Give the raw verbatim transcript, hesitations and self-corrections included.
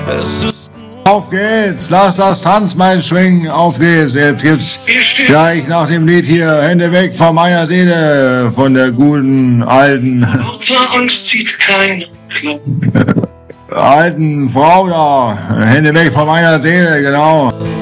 Auf geht's, lass das Tanzbein schwingen, auf geht's, jetzt gibt's gleich nach dem Lied hier Hände weg von meiner Seele, von der guten, alten, Angst zieht kein alten Frau da, Hände weg von meiner Seele, genau.